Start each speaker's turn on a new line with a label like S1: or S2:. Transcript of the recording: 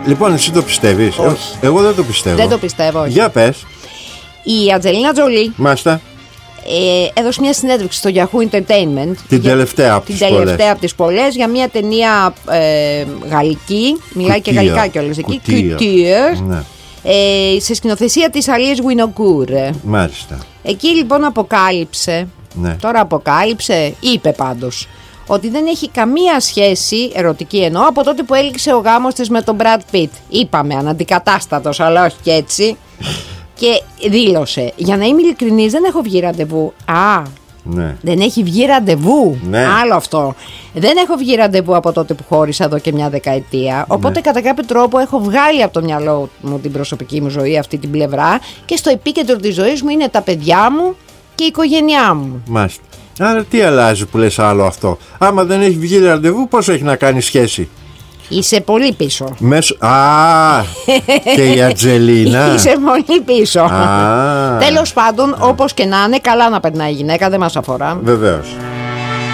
S1: Λοιπόν, εσύ το πιστεύεις?
S2: Όχι.
S1: Εγώ δεν το πιστεύω.
S2: Δεν το πιστεύω, όχι.
S1: Για πες.
S2: Η Ατζελίνα Τζολί
S1: Μάλιστα.
S2: έδωσε μια συνέντευξη στο Yahoo Entertainment.
S1: Την τελευταία από τις πολλές.
S2: Την τελευταία από τις πολλές, για μια ταινία γαλλική. Μιλάει και γαλλικά κιόλας εκεί. Couture.
S1: Ναι.
S2: Σε σκηνοθεσία της Αλίες Γουινοκούρ.
S1: Μάλιστα.
S2: Εκεί λοιπόν αποκάλυψε.
S1: Ναι.
S2: Τώρα αποκάλυψε, είπε πάντως, ότι δεν έχει καμία σχέση, ερωτική εννοώ, από τότε που έληξε ο γάμος της με τον Brad Pitt. Είπαμε αναντικατάστατος, αλλά όχι και έτσι. Και δήλωσε, για να είμαι ειλικρινής, δεν έχω βγει ραντεβού.
S1: Ναι.
S2: Δεν έχει βγει ραντεβού.
S1: Ναι.
S2: Άλλο αυτό. Δεν έχω βγει ραντεβού από τότε που χώρισα εδώ και μια δεκαετία. Οπότε κατά κάποιο τρόπο έχω βγάλει από το μυαλό μου την προσωπική μου ζωή, αυτή την πλευρά. Και στο επίκεντρο της ζωής μου είναι τα παιδιά μου και η οικογένειά μου.
S1: Μάλιστα. Άρα τι αλλάζει που λες άλλο αυτό? Άμα δεν έχει βγει ραντεβού, πώς έχει να κάνει σχέση?
S2: Είσαι πολύ πίσω.
S1: Και η Ατζελίνα.
S2: Είσαι πολύ πίσω. Τέλος πάντων, όπως και να είναι, καλά να περνάει η γυναίκα, δεν μας αφορά.
S1: Βεβαίως.